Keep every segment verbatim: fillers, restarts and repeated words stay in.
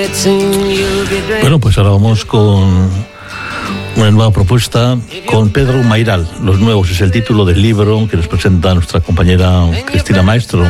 Bueno, pues ahora vamos con una nueva propuesta con Pedro Mairal. Los Nuevos es el título del libro que nos presenta nuestra compañera Cristina Maestro.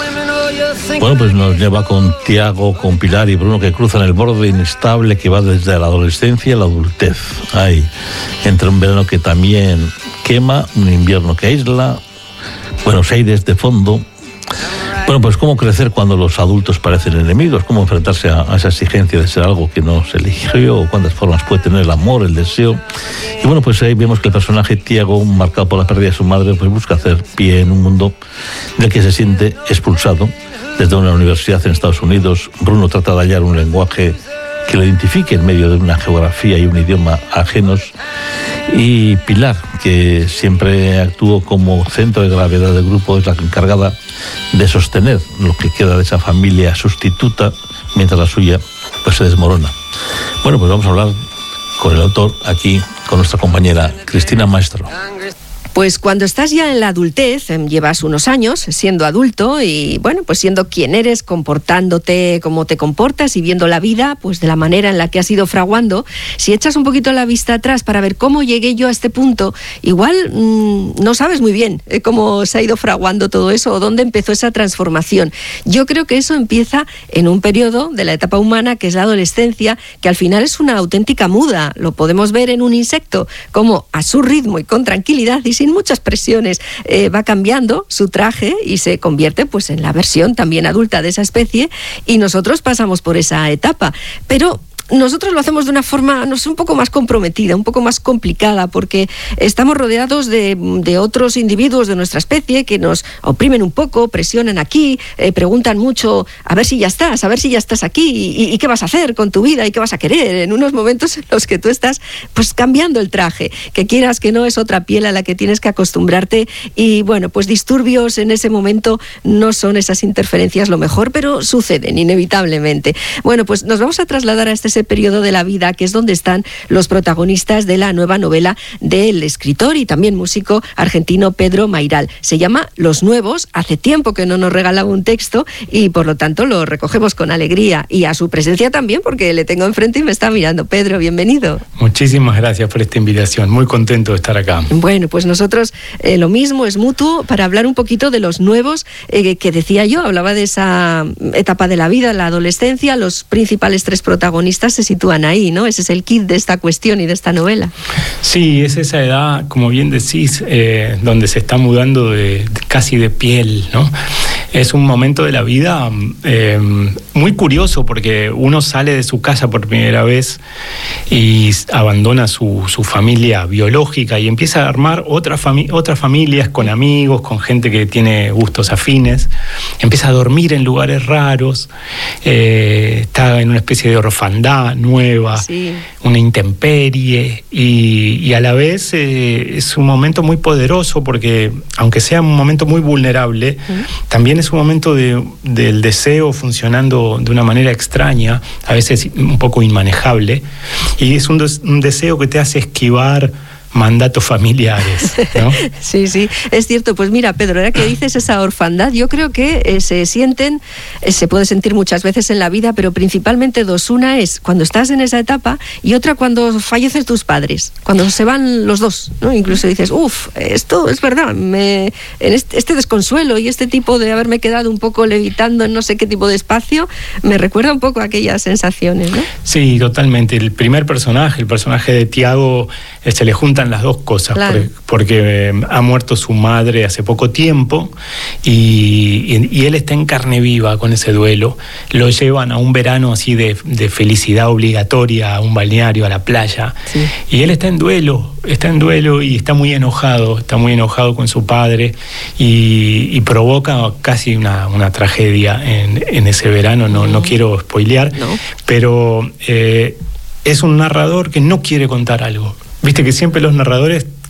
Bueno, pues nos lleva con Tiago, con Pilar y Bruno, que cruzan el borde inestable que va desde la adolescencia a la adultez. Ay, entre un verano que también quema, un invierno que aísla, Buenos Aires de fondo. Bueno, pues cómo crecer cuando los adultos parecen enemigos, cómo enfrentarse a, a esa exigencia de ser algo que no se eligió, cuántas formas puede tener el amor, el deseo. Y bueno, pues ahí vemos que el personaje Tiago, marcado por la pérdida de su madre, pues busca hacer pie en un mundo del que se siente expulsado. Desde una universidad en Estados Unidos, Bruno trata de hallar un lenguaje que lo identifique en medio de una geografía y un idioma ajenos. Y Pilar, que siempre actuó como centro de gravedad del grupo, es la encargada de sostener lo que queda de esa familia sustituta, mientras la suya pues se desmorona. Bueno, pues vamos a hablar con el autor aquí, con nuestra compañera Cristina Maestro. Pues cuando estás ya en la adultez, llevas unos años siendo adulto y, bueno, pues siendo quien eres, comportándote como te comportas y viendo la vida, pues de la manera en la que has ido fraguando, si echas un poquito la vista atrás para ver cómo llegué yo a este punto, igual mmm, no sabes muy bien eh, cómo se ha ido fraguando todo eso o dónde empezó esa transformación. Yo creo que eso empieza en un periodo de la etapa humana que es la adolescencia, que al final es una auténtica muda. Lo podemos ver en un insecto, como a su ritmo y con tranquilidad y sin sin muchas presiones, eh, va cambiando su traje y se convierte pues en la versión también adulta de esa especie, y nosotros pasamos por esa etapa. Pero nosotros lo hacemos de una forma, no sé, un poco más comprometida, un poco más complicada, porque estamos rodeados de, de otros individuos de nuestra especie que nos oprimen un poco, presionan aquí, eh, preguntan mucho, a ver si ya estás, a ver si ya estás aquí, y, y qué vas a hacer con tu vida y qué vas a querer, en unos momentos en los que tú estás pues cambiando el traje, que quieras que no, es otra piel a la que tienes que acostumbrarte, y bueno, pues disturbios en ese momento no son esas interferencias lo mejor, pero suceden inevitablemente. Bueno, pues nos vamos a trasladar a este ese periodo de la vida, que es donde están los protagonistas de la nueva novela del escritor y también músico argentino Pedro Mairal. Se llama Los Nuevos. Hace tiempo que no nos regalaba un texto y por lo tanto lo recogemos con alegría, y a su presencia también, porque le tengo enfrente y me está mirando. Pedro, bienvenido. Muchísimas gracias por esta invitación, muy contento de estar acá. Bueno, pues nosotros eh, lo mismo, es mutuo, para hablar un poquito de Los Nuevos, eh, que decía yo, hablaba de esa etapa de la vida, la adolescencia. Los principales tres protagonistas se sitúan ahí, ¿no? Ese es el kit de esta cuestión y de esta novela. Sí, es esa edad, como bien decís, eh, donde se está mudando de, de casi de piel, ¿no? Es un momento de la vida eh, muy curioso, porque uno sale de su casa por primera vez y abandona su, su familia biológica y empieza a armar otra fami- otras familias con amigos, con gente que tiene gustos afines. Empieza a dormir en lugares raros, eh, está en una especie de orfandad nueva, sí, una intemperie, y, y a la vez eh, es un momento muy poderoso, porque aunque sea un momento muy vulnerable, ¿Mm? también es un momento de, del deseo funcionando de una manera extraña, a veces un poco inmanejable, y es un, des, un deseo que te hace esquivar mandatos familiares, ¿no? Sí, sí, es cierto. Pues mira, Pedro, ahora que dices esa orfandad, yo creo que eh, se sienten, eh, se puede sentir muchas veces en la vida, pero principalmente dos. Una es cuando estás en esa etapa y otra cuando fallecen tus padres, cuando se van los dos, ¿no? Incluso dices, uff, esto es verdad, me, en este, este desconsuelo y este tipo de haberme quedado un poco levitando en no sé qué tipo de espacio, me recuerda un poco a aquellas sensaciones, ¿no? Sí, totalmente. El primer personaje, el personaje de Tiago, eh, se le juntan las dos cosas, claro, porque, porque eh, ha muerto su madre hace poco tiempo y, y, y él está en carne viva con ese duelo. Lo llevan a un verano así de, de felicidad obligatoria, a un balneario, a la playa, sí, y él está en duelo, está en duelo y está muy enojado, está muy enojado con su padre, y, y provoca casi una, una tragedia en, en ese verano. No, no quiero spoilear, no, pero eh, es un narrador que no quiere contar algo. Viste que siempre los narradores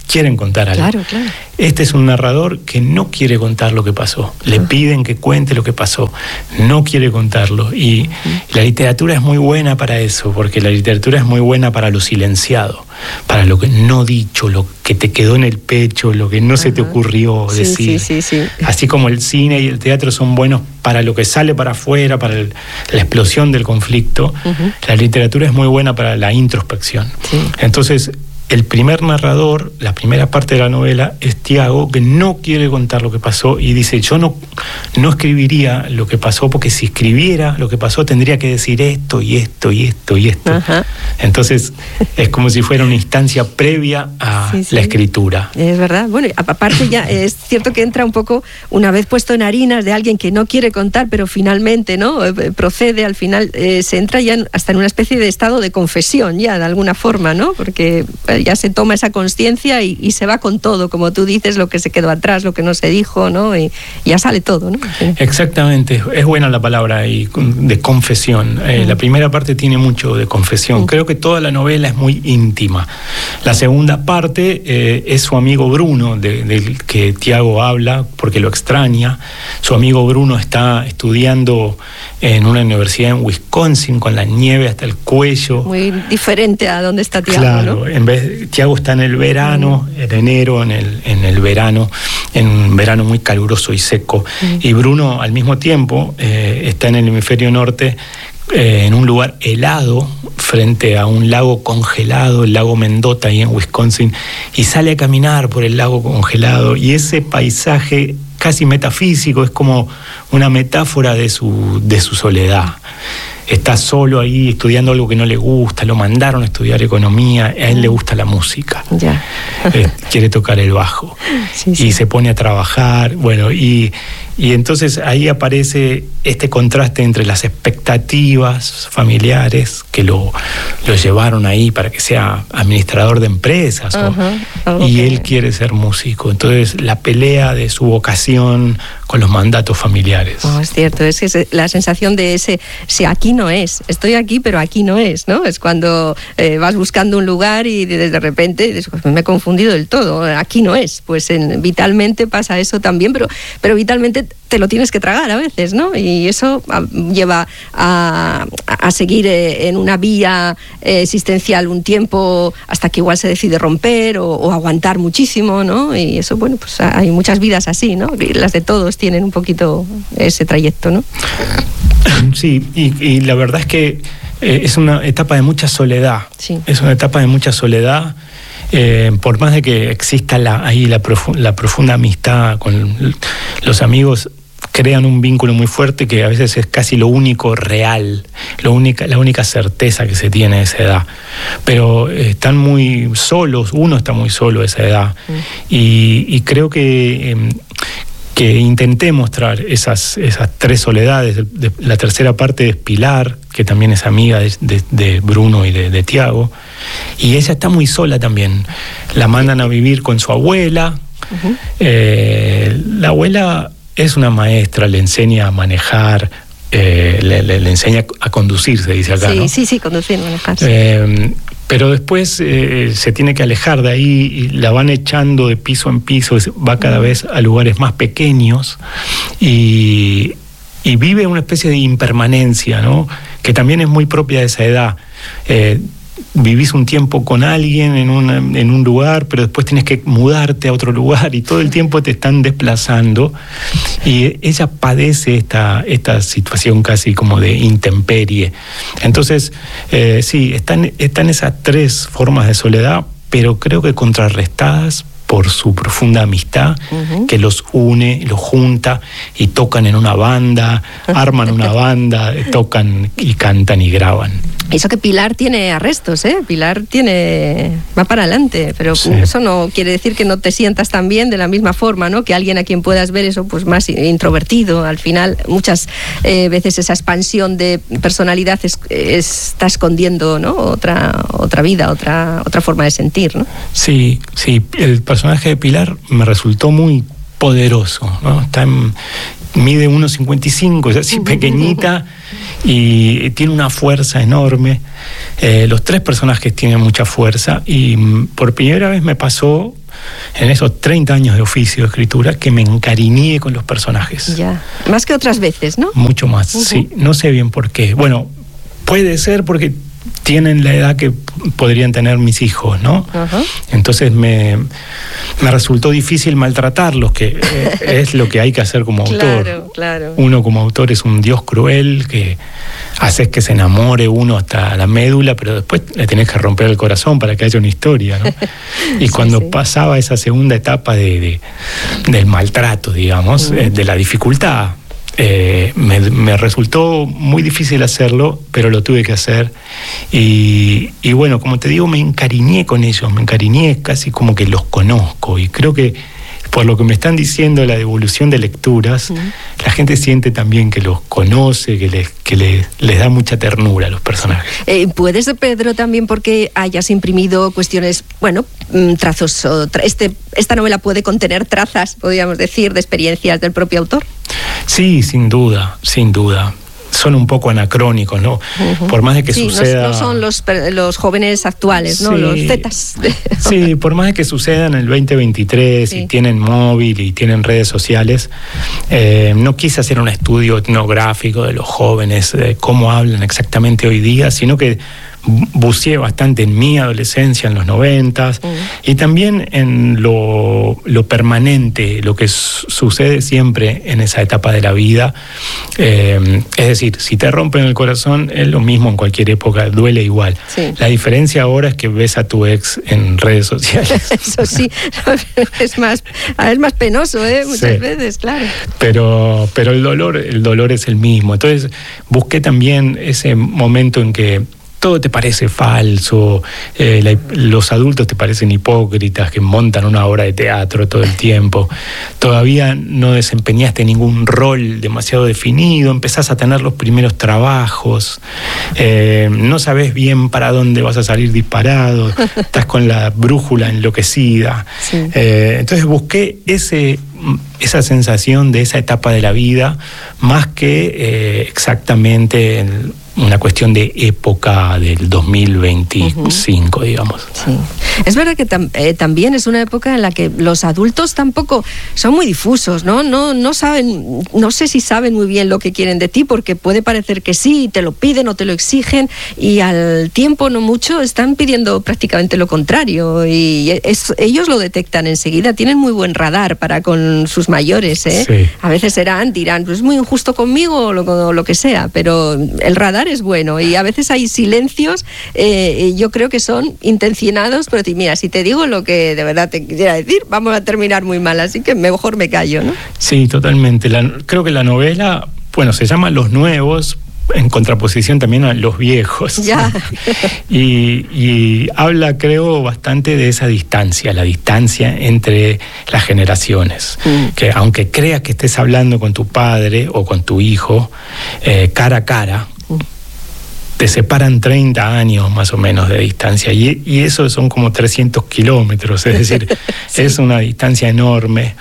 quieren contar algo. Claro, claro. Este es un narrador que no quiere contar lo que pasó. Le uh-huh. piden que cuente lo que pasó. No quiere contarlo. Y uh-huh. la literatura es muy buena para eso, porque la literatura es muy buena para lo silenciado, para lo que no dicho, lo que te quedó en el pecho, lo que no uh-huh. se te ocurrió sí, decir. Sí, sí, sí. Así como el cine y el teatro son buenos para lo que sale para afuera, para el, la explosión del conflicto, uh-huh. la literatura es muy buena para la introspección. Sí. Entonces, el primer narrador, la primera parte de la novela, es Tiago, que no quiere contar lo que pasó y dice, yo no, no escribiría lo que pasó, porque si escribiera lo que pasó tendría que decir esto y esto y esto y esto. Ajá. Entonces es como si fuera una instancia previa a sí, sí. la escritura. Es verdad. Bueno, aparte ya es cierto que entra un poco, una vez puesto en harinas de alguien que no quiere contar, pero finalmente no procede, al final eh, se entra ya hasta en una especie de estado de confesión ya, de alguna forma, ¿no? Porque ya se toma esa conciencia y, y se va con todo, como tú dices, lo que se quedó atrás, lo que no se dijo, ¿no? Y ya sale todo, ¿no? Exactamente, es buena la palabra ahí, de confesión. Eh, uh-huh. La primera parte tiene mucho de confesión. Uh-huh. Creo que toda la novela es muy íntima. La segunda parte eh, es su amigo Bruno, de, del que Tiago habla, porque lo extraña. Su amigo Bruno está estudiando en una universidad en Wisconsin, con la nieve hasta el cuello. Muy diferente a donde está Tiago, claro, ¿no? En vez, Tiago está en el verano, en enero, en el, en el verano, en un verano muy caluroso y seco. Mm. Y Bruno, al mismo tiempo, eh, está en el hemisferio norte, eh, en un lugar helado, frente a un lago congelado, el lago Mendota, ahí en Wisconsin, y sale a caminar por el lago congelado, y ese paisaje casi metafísico es como una metáfora de su, de su soledad. Está solo ahí estudiando algo que no le gusta, lo mandaron a estudiar economía, a él le gusta la música, ya. eh, quiere tocar el bajo, sí, sí. y se pone a trabajar, bueno, y, y entonces ahí aparece este contraste entre las expectativas familiares que lo, lo llevaron ahí para que sea administrador de empresas, uh-huh. okay. y él quiere ser músico, entonces la pelea de su vocación con los mandatos familiares. Oh, es cierto, es que es la sensación de ese, si aquí no es, estoy aquí pero aquí no es, ¿no? Es cuando eh, vas buscando un lugar y de, de repente dices, me he confundido del todo, aquí no es. Pues en, vitalmente pasa eso también, pero, pero vitalmente te lo tienes que tragar a veces, ¿no? Y eso a, lleva a, a seguir eh, en una vía eh, existencial un tiempo hasta que igual se decide romper o, o aguantar muchísimo, ¿no? Y eso, bueno, pues hay muchas vidas así, ¿no? Y las de todos tienen un poquito ese trayecto, ¿no? Sí, y, y la verdad es que eh, es una etapa de mucha soledad. Sí. Es una etapa de mucha soledad. Eh, por más de que exista la, ahí la, profu- la profunda amistad con los amigos, crean un vínculo muy fuerte que a veces es casi lo único real, lo única, la única certeza que se tiene a esa edad. Pero eh, están muy solos, uno está muy solo a esa edad. Mm. Y, y creo que... Eh, que intenté mostrar esas, esas tres soledades. De, de, la tercera parte es Pilar, que también es amiga de, de, de Bruno y de, de Tiago, y ella está muy sola también. La mandan a vivir con su abuela. Uh-huh. Eh, la abuela es una maestra, le enseña a manejar, eh, le, le, le enseña a conducir, se dice acá, sí, ¿no? Sí, sí, conducir, manejar. Sí. Eh, pero después eh, se tiene que alejar de ahí y la van echando de piso en piso, va cada vez a lugares más pequeños y, y vive una especie de impermanencia, ¿no? Que también es muy propia de esa edad. Eh, vivís un tiempo con alguien en, una, en un lugar, pero después tienes que mudarte a otro lugar y todo el tiempo te están desplazando, y ella padece esta, esta situación casi como de intemperie. Entonces, eh, sí, están, están esas tres formas de soledad, pero creo que contrarrestadas por su profunda amistad, uh-huh. que los une, los junta y tocan en una banda, arman una banda, tocan y cantan y graban. Eso que Pilar tiene arrestos, ¿eh? Pilar tiene va para adelante, pero sí. Eso no quiere decir que no te sientas tan bien de la misma forma, ¿no? Que alguien a quien puedas ver eso pues más introvertido. Al final, muchas eh, veces esa expansión de personalidad es, es, está escondiendo, ¿no? Otra otra vida, otra otra forma de sentir, ¿no? Sí, sí. El personaje de Pilar me resultó muy poderoso, ¿no? Está en, mide uno cincuenta y cinco, es así pequeñita y tiene una fuerza enorme. Eh, los tres personajes tienen mucha fuerza y por primera vez me pasó en esos treinta años de oficio de escritura, que me encariñé con los personajes. Ya, más que otras veces, ¿no? Mucho más, uh-huh. sí. No sé bien por qué. Bueno, puede ser porque tienen la edad que podrían tener mis hijos, ¿no? Uh-huh. Entonces me, me resultó difícil maltratarlos, que es lo que hay que hacer como autor. Claro, claro. Uno como autor es un dios cruel que haces que se enamore uno hasta la médula, pero después le tenés que romper el corazón para que haya una historia, ¿no? Y sí, cuando sí. pasaba esa segunda etapa de, de, del maltrato, digamos, uh-huh. eh, de la dificultad, Eh, me, me resultó muy difícil hacerlo, pero lo tuve que hacer. Y, y bueno, como te digo, me encariñé con ellos, me encariñé casi como que los conozco. Y creo que por lo que me están diciendo, la devolución de lecturas, uh-huh. la gente siente también que los conoce, que les, que les, les da mucha ternura a los personajes. Eh, ¿Puede ser, Pedro, también porque hayas imprimido cuestiones, bueno, trazos, o tra- este, esta novela puede contener trazas, podríamos decir, de experiencias del propio autor? Sí, sin duda, sin duda. Son un poco anacrónicos, ¿no? Uh-huh. Por más de que sí, suceda... No, no son los, los jóvenes actuales, ¿no? Sí, los zetas. Sí, por más de que suceda en el veinte veintitrés sí. y tienen móvil y tienen redes sociales, eh, no quise hacer un estudio etnográfico de los jóvenes, de cómo hablan exactamente hoy día, sino que buceé bastante en mi adolescencia, en los noventas, uh-huh. y también en lo, lo permanente, lo que su- sucede siempre en esa etapa de la vida. Eh, es decir, si te rompen el corazón, es lo mismo en cualquier época, duele igual. Sí. La diferencia ahora es que ves a tu ex en redes sociales. Eso sí, es más, es más penoso, ¿eh? Muchas sí. veces, claro. Pero, pero el dolor, el dolor es el mismo. Entonces, busqué también ese momento en que todo te parece falso, eh, la, los adultos te parecen hipócritas, que montan una obra de teatro todo el tiempo, todavía no desempeñaste ningún rol demasiado definido, empezás a tener los primeros trabajos, eh, no sabés bien para dónde vas a salir disparado, estás con la brújula enloquecida. Sí. Eh, entonces busqué ese... esa sensación de esa etapa de la vida, más que eh, exactamente en una cuestión de época del dos mil veinticinco, uh-huh. digamos. Sí. Es verdad que tam- eh, también es una época en la que los adultos tampoco son muy difusos, ¿no? No, no saben, no sé si saben muy bien lo que quieren de ti, porque puede parecer que sí, te lo piden o te lo exigen, y al tiempo no mucho están pidiendo prácticamente lo contrario, y es, ellos lo detectan enseguida, tienen muy buen radar para con sus mayores, ¿eh? Sí. A veces serán, dirán, pues es muy injusto conmigo o lo, lo que sea, pero el radar es bueno, y a veces hay silencios, eh, yo creo que son intencionados, pero mira, si te digo lo que de verdad te quisiera decir, vamos a terminar muy mal, así que mejor me callo, ¿no? Sí, totalmente. La, creo que la novela, bueno, se llama Los Nuevos, en contraposición también a los viejos. Ya. y, y habla, creo, bastante de esa distancia, la distancia entre las generaciones. Mm. Que aunque creas que estés hablando con tu padre o con tu hijo, eh, cara a cara, mm. te separan treinta años más o menos de distancia, y, y eso son como trescientos kilómetros, es decir, sí. es una distancia enorme,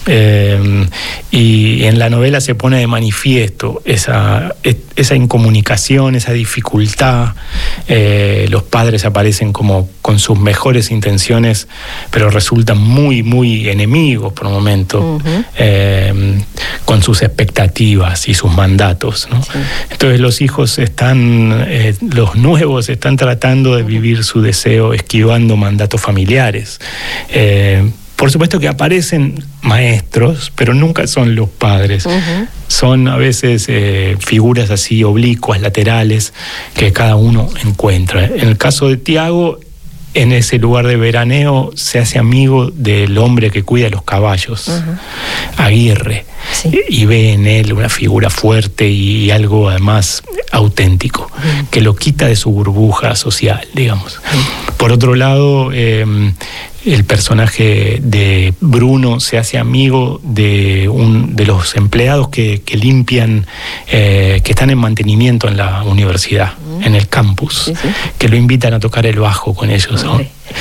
eh, y en la novela se pone de manifiesto esa, esa incomunicación, esa dificultad. Eh, los padres aparecen como con sus mejores intenciones, pero resultan muy, muy enemigos por un momento, uh-huh. eh, con sus expectativas y sus mandatos, ¿no? Sí. Entonces los hijos están... Eh, los nuevos están tratando de vivir su deseo esquivando mandatos familiares. Eh, por supuesto que aparecen maestros, pero nunca son los padres. Uh-huh. Son a veces eh, figuras así oblicuas, laterales, que cada uno encuentra. En el caso de Tiago, en ese lugar de veraneo se hace amigo del hombre que cuida los caballos, uh-huh. Aguirre, sí. y ve en él una figura fuerte y algo además auténtico, uh-huh. que lo quita de su burbuja social, digamos. Uh-huh. Por otro lado, eh, el personaje de Bruno se hace amigo de un de los empleados que, que limpian, eh, que están en mantenimiento en la universidad, uh-huh. en el campus, sí, sí. que lo invitan a tocar el bajo con ellos, ¿no?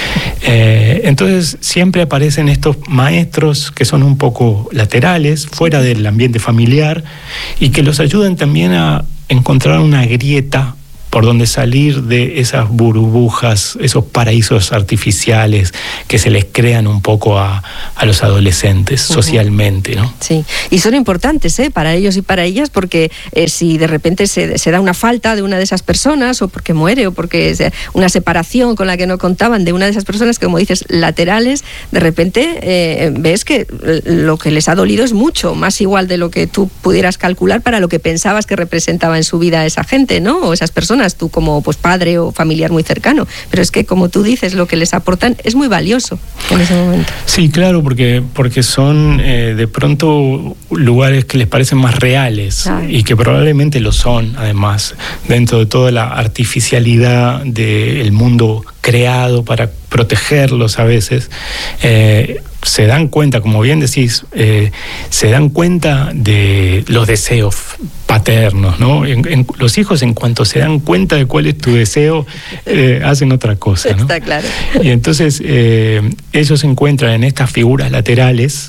Eh, entonces siempre aparecen estos maestros que son un poco laterales, fuera del ambiente familiar, y que los ayudan también a encontrar una grieta por donde salir de esas burbujas, esos paraísos artificiales que se les crean un poco a, a los adolescentes, uh-huh. socialmente, ¿no? Sí, y son importantes, ¿eh? Para ellos y para ellas, porque eh, si de repente se, se da una falta de una de esas personas, o porque muere, o porque es una separación con la que no contaban de una de esas personas, que como dices, laterales, de repente eh, ves que lo que les ha dolido es mucho, más igual de lo que tú pudieras calcular para lo que pensabas que representaba en su vida esa gente, ¿no? O esas personas, tú como pues padre o familiar muy cercano. Pero es que, como tú dices, lo que les aportan es muy valioso en ese momento. Sí, claro, porque, porque son eh, de pronto lugares que les parecen más reales. Ay. Y que probablemente lo son, además, dentro de toda la artificialidad del mundo creado para protegerlos a veces. Eh, se dan cuenta, como bien decís, eh, se dan cuenta de los deseos paternos, ¿no? En, en, los hijos, en cuanto se dan cuenta de cuál es tu deseo, eh, hacen otra cosa, ¿no? Está claro. Y entonces eh, ellos encuentran en estas figuras laterales,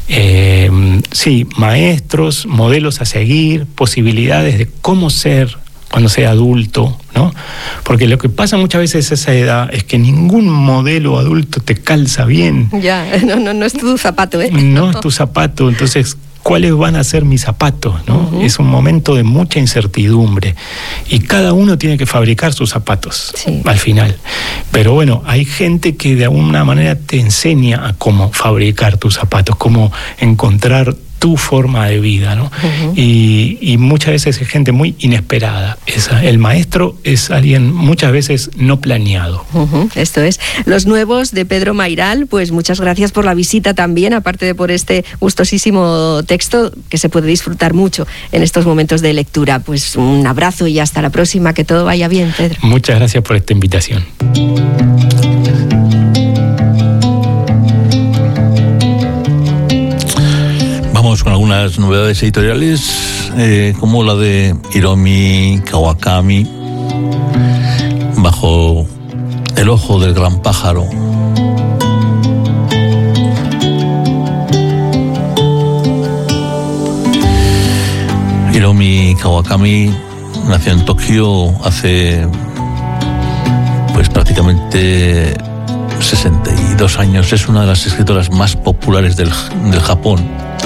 eh, sí, maestros, modelos a seguir, posibilidades de cómo ser cuando sea adulto, ¿no? Porque lo que pasa muchas veces a esa edad es que ningún modelo adulto te calza bien. Ya, no, no, no es tu zapato, ¿eh? No es tu zapato, entonces, ¿cuáles van a ser mis zapatos, no? Uh-huh. Es un momento de mucha incertidumbre y cada uno tiene que fabricar sus zapatos, sí, al final. Pero bueno, hay gente que de alguna manera te enseña a cómo fabricar tus zapatos, cómo encontrar tu forma de vida, ¿no? Uh-huh. Y, y muchas veces es gente muy inesperada. Esa. El maestro es alguien muchas veces no planeado. Uh-huh. Esto es. Los nuevos de Pedro Mairal, pues muchas gracias por la visita también, aparte de por este gustosísimo texto que se puede disfrutar mucho en estos momentos de lectura. Pues un abrazo y hasta la próxima, que todo vaya bien, Pedro. Muchas gracias por esta invitación. Vamos con algunas novedades editoriales, eh, como la de Hiromi Kawakami, Bajo el ojo del gran pájaro. Hiromi Kawakami nació en Tokio hace pues prácticamente sesenta y dos años. Es una de las escritoras más populares del, del Japón.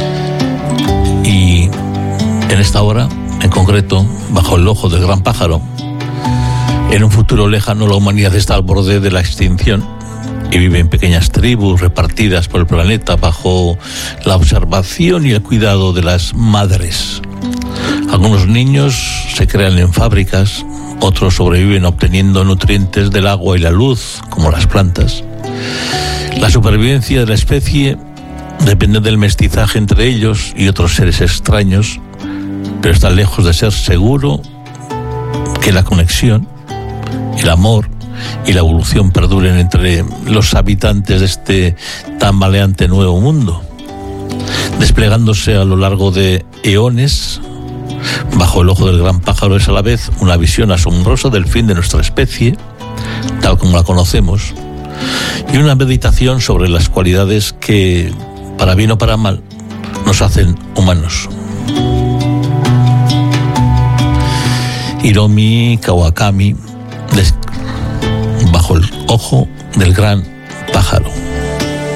Y en esta obra, en concreto, Bajo el ojo del gran pájaro, en un futuro lejano la humanidad está al borde de la extinción y vive en pequeñas tribus repartidas por el planeta bajo la observación y el cuidado de las madres. Algunos niños se crean en fábricas, otros sobreviven obteniendo nutrientes del agua y la luz, como las plantas. La supervivencia de la especie depende del mestizaje entre ellos y otros seres extraños, pero está lejos de ser seguro que la conexión, el amor y la evolución perduren entre los habitantes de este tambaleante nuevo mundo. Desplegándose a lo largo de eones, Bajo el ojo del gran pájaro es a la vez una visión asombrosa del fin de nuestra especie, tal como la conocemos, y una meditación sobre las cualidades que, para bien o para mal, nos hacen humanos. Hiromi Kawakami, Bajo el ojo del gran pájaro.